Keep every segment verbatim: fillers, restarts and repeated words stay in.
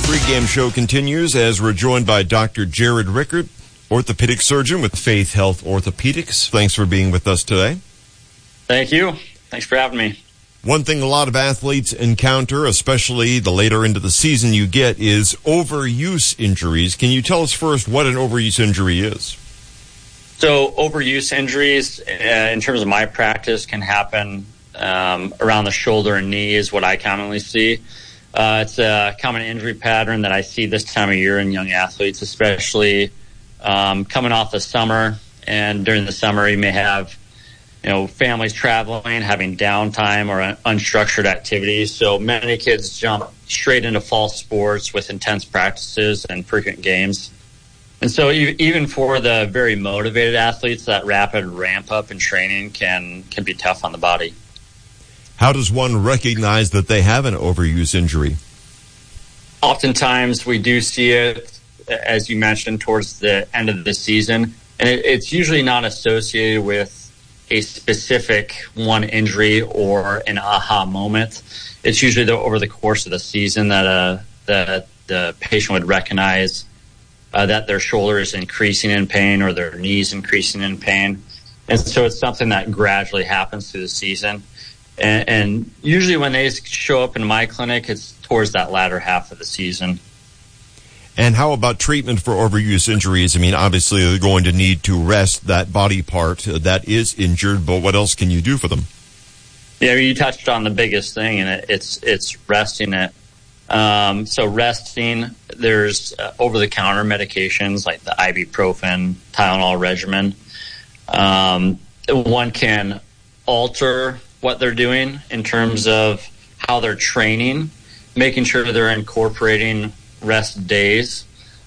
Pre-game show continues as we're joined by Doctor Jared Rickert, orthopedic surgeon with Faith Health Orthopedics. Thanks for being with us today. Thank you. Thanks for having me. One thing a lot of athletes encounter, especially the later into the season you get, is overuse injuries. Can you tell us first what an overuse injury is? So overuse injuries, uh, in terms of my practice, can happen um, around the shoulder and knee is what I commonly see. Uh, it's a common injury pattern that I see this time of year in young athletes, especially um, coming off the summer. And during the summer, you may have, you know, families traveling, having downtime or unstructured activities. So many kids jump straight into fall sports with intense practices and frequent games. And so even for the very motivated athletes, that rapid ramp up in training can can be tough on the body. How does one recognize that they have an overuse injury? Oftentimes we do see it, as you mentioned, towards the end of the season. And it, it's usually not associated with a specific one injury or an aha moment. It's usually the, over the course of the season that uh, the, the patient would recognize uh, that their shoulder is increasing in pain or their knees increasing in pain. And so it's something that gradually happens through the season. And, and usually when they show up in my clinic, it's towards that latter half of the season. And how about treatment for overuse injuries? I mean, obviously they're going to need to rest that body part that is injured, but what else can you do for them? Yeah, you touched on the biggest thing, and it, it's it's resting it. Um, so resting, there's uh, over-the-counter medications like the ibuprofen, Tylenol regimen. Um, one can alter what they're doing in terms of how they're training, making sure they're incorporating rest days,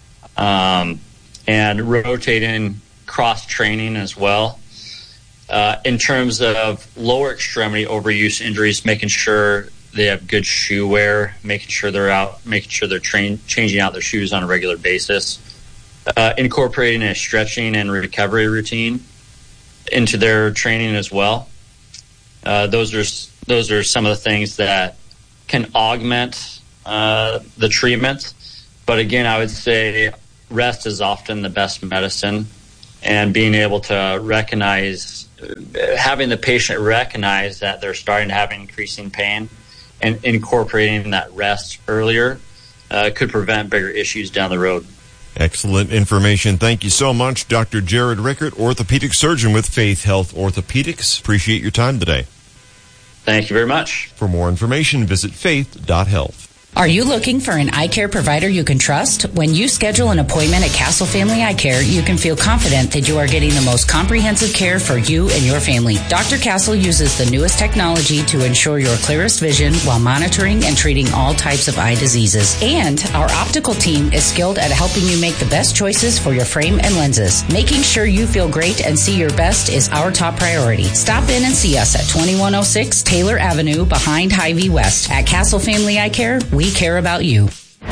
um, and rotating cross-training as well. Uh, in terms of lower extremity overuse injuries, making sure they have good shoe wear, making sure they're out, making sure they're train, changing out their shoes on a regular basis, uh, incorporating a stretching and recovery routine into their training as well. Uh, those are those are some of the things that can augment uh, the treatment. But again, I would say rest is often the best medicine, and being able to recognize, having the patient recognize that they're starting to have increasing pain and incorporating that rest earlier uh, could prevent bigger issues down the road. Excellent information. Thank you so much, Doctor Jared Rickert, orthopedic surgeon with Faith Health Orthopedics. Appreciate your time today. Thank you very much. For more information, visit faith dot health. Are you looking for an eye care provider you can trust? When you schedule an appointment at Castle Family Eye Care, you can feel confident that you are getting the most comprehensive care for you and your family. Doctor Castle uses the newest technology to ensure your clearest vision while monitoring and treating all types of eye diseases. And our optical team is skilled at helping you make the best choices for your frame and lenses. Making sure you feel great and see your best is our top priority. Stop in and see us at twenty-one oh six Taylor Avenue behind Hy-Vee West. At Castle Family Eye Care, we care about you.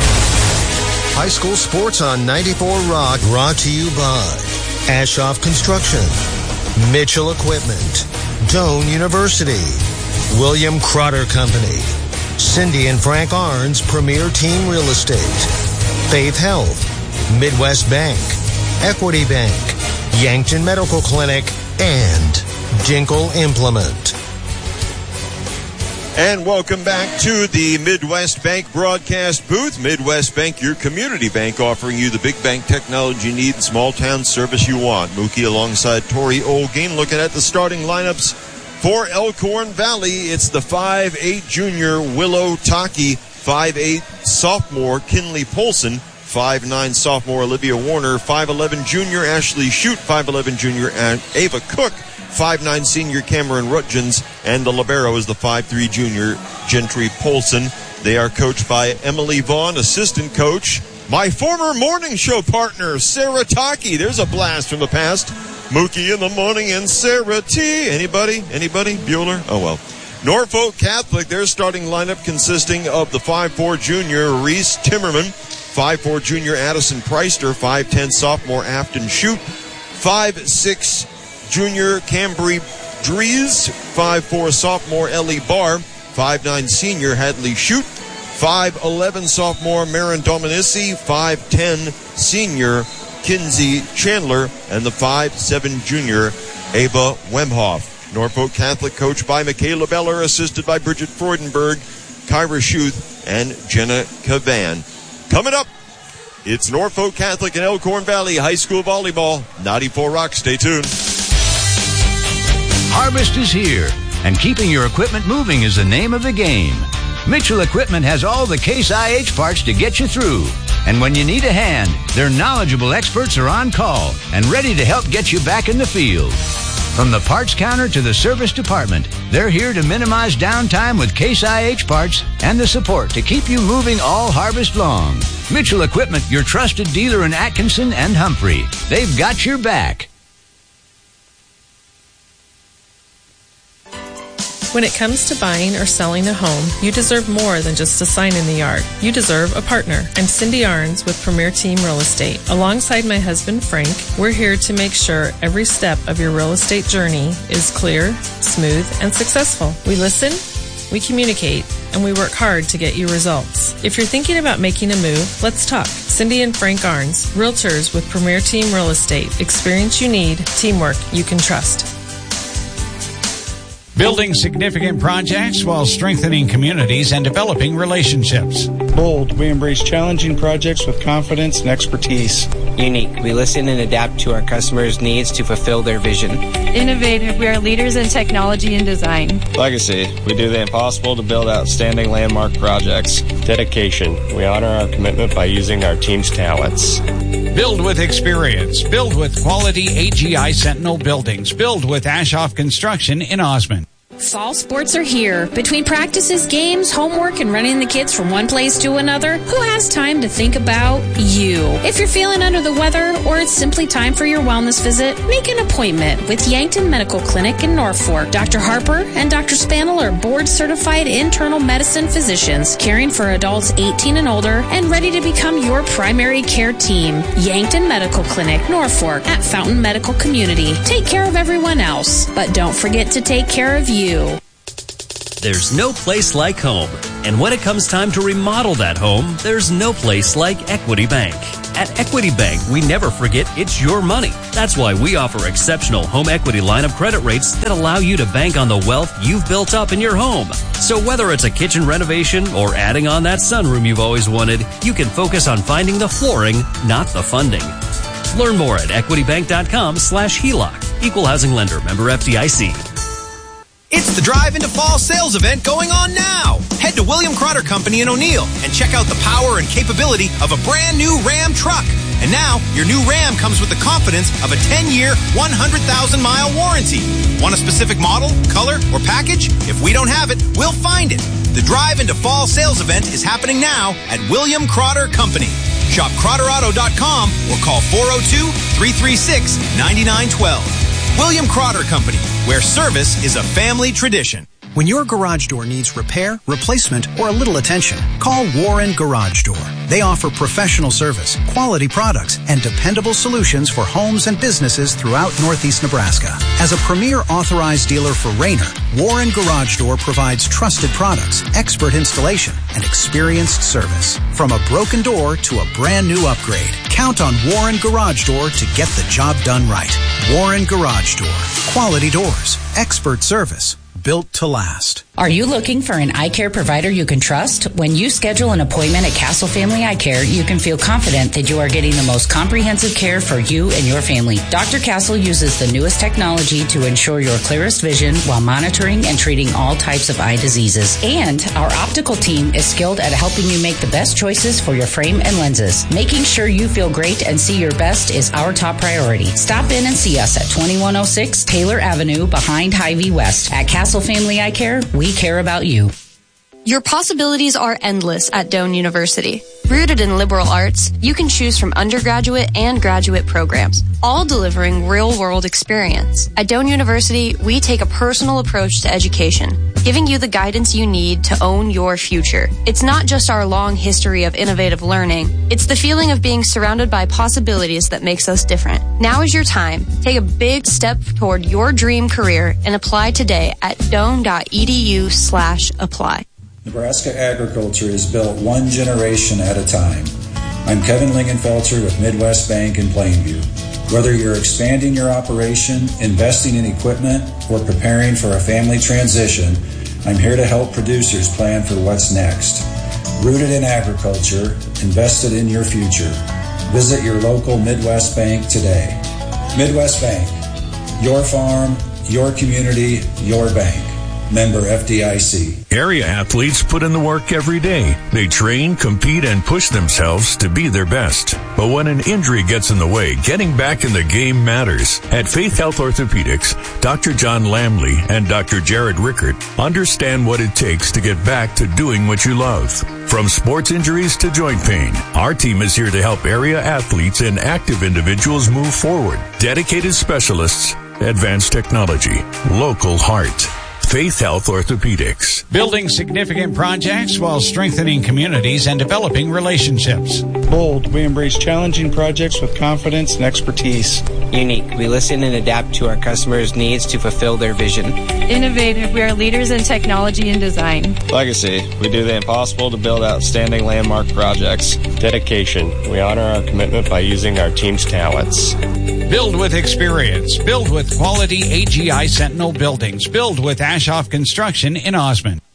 High school sports on ninety-four Rock, brought to you by Ashoff Construction, Mitchell Equipment, Doane University, William Crotter Company, Cindy and Frank Arns Premier Team Real Estate, Faith Health, Midwest Bank, Equity Bank, Yankton Medical Clinic, and Dinkle Implement. And welcome back to the Midwest Bank broadcast booth. Midwest Bank, your community bank, offering you the big bank technology you need and small town service you want. Mookie alongside Tori Olguin looking at the starting lineups for Elkhorn Valley. It's the five eight junior Willow Taki, five eight sophomore Kinley Polson, five nine sophomore Olivia Warner, five eleven junior Ashley Shute, five eleven junior Ava Cook, five nine senior Cameron Rutgens, and the libero is the five three junior Gentry Polson. They are coached by Emily Vaughn, assistant coach. My former morning show partner, Sarah Taki. There's a blast from the past. Mookie in the morning and Sarah T. Anybody? Anybody? Bueller? Oh, well. Norfolk Catholic, their starting lineup consisting of the five four junior Reese Timmerman, five four junior Addison Preister, five ten sophomore Afton Shute, five six junior Cambry Dries, five four sophomore Ellie Barr, five nine senior Hadley Shute, five eleven sophomore Marin Dominici, five ten senior Kinsey Chandler, and the five seven junior Ava Wemhoff. Norfolk Catholic coached by Michaela Beller, assisted by Bridget Freudenberg, Kyra Schuth, and Jenna Cavan. Coming up, it's Norfolk Catholic and Elkhorn Valley High School Volleyball. ninety-four Rock, stay tuned. Harvest is here, and keeping your equipment moving is the name of the game. Mitchell Equipment has all the Case I H parts to get you through. And when you need a hand, their knowledgeable experts are on call and ready to help get you back in the field. From the parts counter to the service department, they're here to minimize downtime with Case I H parts and the support to keep you moving all harvest long. Mitchell Equipment, your trusted dealer in Atkinson and Humphrey. They've got your back. When it comes to buying or selling a home, you deserve more than just a sign in the yard. You deserve a partner. I'm Cindy Arns with Premier Team Real Estate. Alongside my husband, Frank, we're here to make sure every step of your real estate journey is clear, smooth, and successful. We listen, we communicate, and we work hard to get you results. If you're thinking about making a move, let's talk. Cindy and Frank Arns, Realtors with Premier Team Real Estate. Experience you need, teamwork you can trust. Building significant projects while strengthening communities and developing relationships. Bold, we embrace challenging projects with confidence and expertise. Unique, we listen and adapt to our customers' needs to fulfill their vision. Innovative, we are leaders in technology and design. Legacy, we do the impossible to build outstanding landmark projects. Dedication, we honor our commitment by using our team's talents. Build with experience. Build with quality A G I Sentinel buildings. Build with Ashoff Construction in Osmond. Fall sports are here. Between practices, games, homework, and running the kids from one place to another, who has time to think about you? If you're feeling under the weather or it's simply time for your wellness visit, make an appointment with Yankton Medical Clinic in Norfolk. Doctor Harper and Doctor Spanel are board-certified internal medicine physicians caring for adults eighteen and older and ready to become your primary care team. Yankton Medical Clinic, Norfolk, at Fountain Medical Community. Take care of everyone else, but don't forget to take care of you. There's no place like home. And when it comes time to remodel that home, there's no place like Equity Bank. At Equity Bank, we never forget it's your money. That's why we offer exceptional home equity line of credit rates that allow you to bank on the wealth you've built up in your home. So whether it's a kitchen renovation or adding on that sunroom you've always wanted, you can focus on finding the flooring, not the funding. Learn more at equitybank.com slash HELOC. Equal housing lender. Member F D I C. It's the Drive into Fall sales event going on now. Head to William Crotter Company in O'Neill and check out the power and capability of a brand new Ram truck. And now, your new Ram comes with the confidence of a ten-year, one hundred thousand mile warranty. Want a specific model, color, or package? If we don't have it, we'll find it. The Drive into Fall sales event is happening now at William Crotter Company. Shop Crotter Auto dot com or call four oh two, three three six, nine nine one two. William Crotter Company, where service is a family tradition. When your garage door needs repair, replacement, or a little attention, call Warren Garage Door. They offer professional service, quality products, and dependable solutions for homes and businesses throughout Northeast Nebraska. As a premier authorized dealer for Rainer, Warren Garage Door provides trusted products, expert installation, and experienced service. From a broken door to a brand new upgrade, count on Warren Garage Door to get the job done right. Warren Garage Door. Quality doors. Expert service. Built to last. Are you looking for an eye care provider you can trust? When you schedule an appointment at Castle Family Eye Care, you can feel confident that you are getting the most comprehensive care for you and your family. Doctor Castle uses the newest technology to ensure your clearest vision while monitoring and treating all types of eye diseases. And our optical team is skilled at helping you make the best choices for your frame and lenses. Making sure you feel great and see your best is our top priority. Stop in and see us at twenty-one oh six Taylor Avenue behind Hy-Vee West. At Castle Family Eye Care, we care about you. Your possibilities are endless at Doane University. Rooted in liberal arts, you can choose from undergraduate and graduate programs, all delivering real-world experience. At Doane University, we take a personal approach to education, giving you the guidance you need to own your future. It's not just our long history of innovative learning, it's the feeling of being surrounded by possibilities that makes us different. Now is your time. Take a big step toward your dream career and apply today at doane.edu slash apply. Nebraska agriculture is built one generation at a time. I'm Kevin Lingenfelter with Midwest Bank in Plainview. Whether you're expanding your operation, investing in equipment, or preparing for a family transition, I'm here to help producers plan for what's next. Rooted in agriculture, invested in your future. Visit your local Midwest Bank today. Midwest Bank, your farm, your community, your bank. Member F D I C. Area athletes put in the work every day. They train, compete, and push themselves to be their best. But when an injury gets in the way, getting back in the game matters. At Faith Health Orthopedics, Doctor John Lamley and Doctor Jared Rickert understand what it takes to get back to doing what you love. From sports injuries to joint pain, our team is here to help area athletes and active individuals move forward. Dedicated specialists, advanced technology, local heart. Faith Health Orthopedics. Building significant projects while strengthening communities and developing relationships. Bold, we embrace challenging projects with confidence and expertise. Unique, we listen and adapt to our customers' needs to fulfill their vision. Innovative, we are leaders in technology and design. Legacy, we do the impossible to build outstanding landmark projects. Dedication, we honor our commitment by using our team's talents. Build with experience. Build with quality A G I Sentinel buildings. Build with Ashoff Construction in Osmond.